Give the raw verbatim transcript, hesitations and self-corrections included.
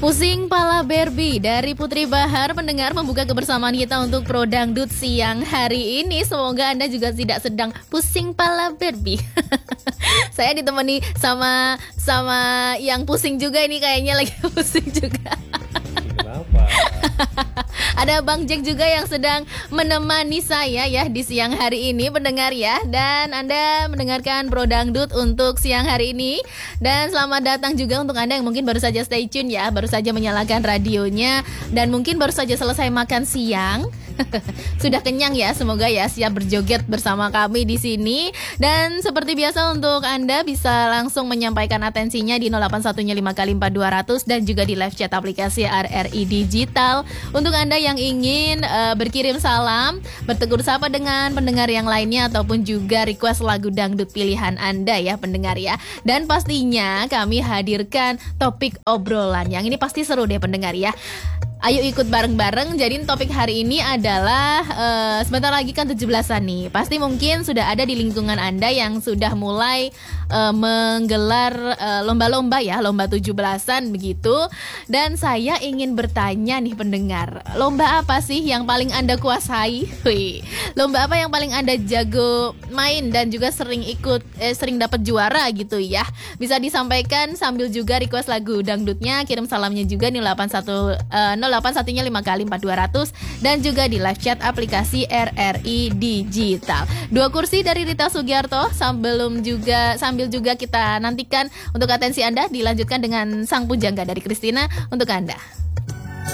Pusing Pala Barbie dari Putri Bahar pendengar membuka kebersamaan kita untuk Pro Dangdut siang hari ini. Semoga Anda juga tidak sedang pusing pala Barbie. Saya ditemani sama sama yang pusing juga ini, kayaknya lagi pusing juga. Kenapa? Ada Bang Jack juga yang sedang menemani saya ya di siang hari ini pendengar ya. Dan Anda mendengarkan Pro Dangdut untuk siang hari ini. Dan selamat datang juga untuk Anda yang mungkin baru saja stay tune ya, baru saja menyalakan radionya dan mungkin baru saja selesai makan siang. Sudah kenyang ya, semoga ya siap berjoget bersama kami di sini. Dan seperti biasa untuk Anda bisa langsung menyampaikan atensinya di nol delapan satu lima kali empat dua nol nol dan juga di live chat aplikasi R R I Digital. Untuk Anda yang ingin uh, berkirim salam, bertegur sapa dengan pendengar yang lainnya ataupun juga request lagu dangdut pilihan Anda ya pendengar ya. Dan pastinya kami hadirkan topik obrolan yang ini pasti seru deh pendengar ya. Ayo ikut bareng-bareng. Jadi topik hari ini adalah uh, sebentar lagi kan tujuh belasan nih. Pasti mungkin sudah ada di lingkungan Anda yang sudah mulai uh, menggelar uh, lomba-lomba ya, lomba tujuh belasan begitu. Dan saya ingin bertanya nih pendengar, lomba apa sih yang paling Anda kuasai? Wih, lomba apa yang paling Anda jago main dan juga sering ikut, eh, sering dapat juara gitu ya? Bisa disampaikan sambil juga request lagu dangdutnya, kirim salamnya juga nih delapan satu nol delapan satu lima kali empat dua nol nol dan juga di live chat aplikasi R R I Digital. Dua kursi dari Rita Sugiarto sambil juga sambil juga kita nantikan untuk atensi Anda dilanjutkan dengan Sang Pujangga dari Christina untuk Anda.